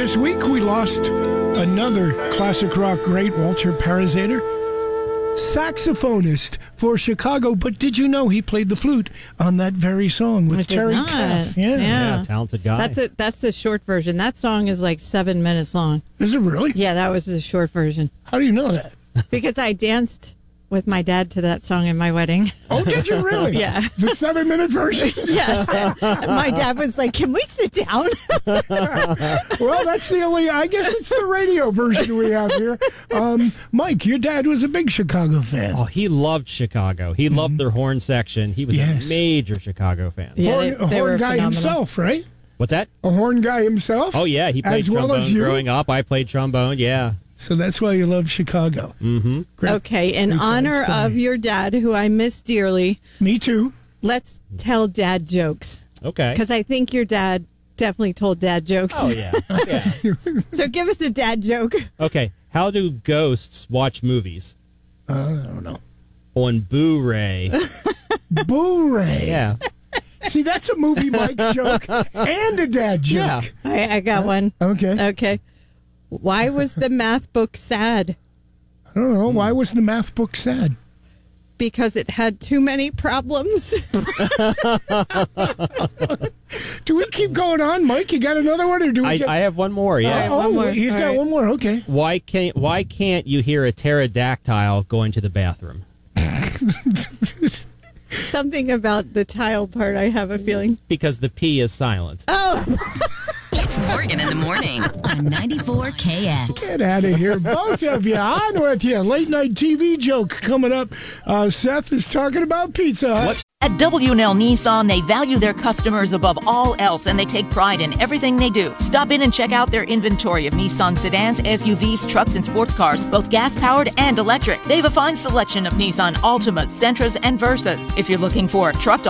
this week, we lost another classic rock great, Walter Parazater, saxophonist for Chicago. But did you know he played the flute on that very song with Terry Kath? Yeah, talented guy. That's the short version. That song is like 7 minutes long. Is it really? Yeah, that was the short version. How do you know that? Because I danced with my dad to that song in my wedding. Oh, did you really? Yeah. The 7-minute version? Yes. My dad was like, can we sit down? Well, that's the only, I guess it's the radio version we have here. Mike, your dad was a big Chicago fan. Oh, he loved Chicago. He loved their horn section. He was a major Chicago fan. Yeah, a horn were guy phenomenal. himself, right? What's that? A horn guy himself? Oh, yeah. He played As well trombone as you? growing up. I played trombone, yeah. So that's why you love Chicago. Mm-hmm. Great. Okay, in honor of your dad, who I miss dearly, Me too. let's tell dad jokes. Okay. Because I think your dad definitely told dad jokes. Oh, yeah. Yeah. So give us a dad joke. Okay. How do ghosts watch movies? I don't know. On Blu-ray. Boo-ray. Yeah. See, that's a movie Mike joke and a dad joke. Yeah. I got one. Okay. Okay. Why was the math book sad? I don't know. Why was the math book sad? Because it had too many problems. Do we keep going on, Mike? You got another one, or do we? I have one more, yeah. Oh, one more. he's All got right. one more. Okay. Why can't you hear a pterodactyl going to the bathroom? Something about the tile part, I have a feeling. Because the P is silent. Oh! It's Morgan in the morning on 94KX. Get out of here, both of you. On with you. Late night TV joke coming up. Seth is talking about Pizza Hut. At W&L Nissan, they value their customers above all else, and they take pride in everything they do. Stop in and check out their inventory of Nissan sedans, SUVs, trucks, and sports cars, both gas-powered and electric. They have a fine selection of Nissan Altimas, Sentras, and Versas. If you're looking for a truck to